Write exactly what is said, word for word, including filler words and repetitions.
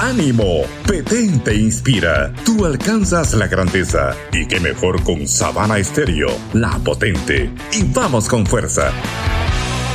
¡Ánimo! Petén te inspira. Tú alcanzas la grandeza. Y qué mejor con Sabana Estéreo, la potente. Y vamos con fuerza.